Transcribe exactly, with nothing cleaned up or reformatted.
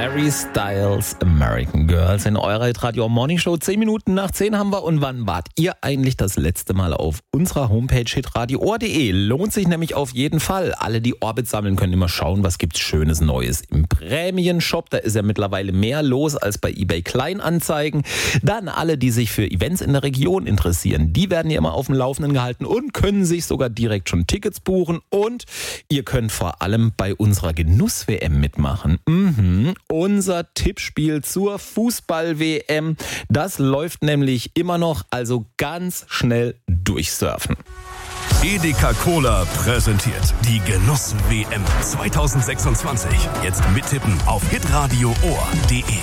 Harry Styles, American Girls in eurer Radio Morning Show. Zehn Minuten nach zehn haben wir. Und wann wart ihr eigentlich das letzte Mal auf unserer Homepage hitradio punkt o r punkt de? Lohnt sich nämlich auf jeden Fall. Alle, die Orbit sammeln, können immer schauen, was gibt's Schönes Neues im Prämienshop. Da ist ja mittlerweile mehr los als bei eBay Kleinanzeigen. Dann alle, die sich für Events in der Region interessieren, die werden ja immer auf dem Laufenden gehalten und können sich sogar direkt schon Tickets buchen. Und ihr könnt vor allem bei unserer Genuss-W M mitmachen. Mhm. Unser Tippspiel zur Fußball-W M, das läuft nämlich immer noch, also ganz schnell durchsurfen. Edeka Cola präsentiert die Genuss-W M zwanzig sechsundzwanzig. Jetzt mittippen auf hitradio punkt o r punkt de.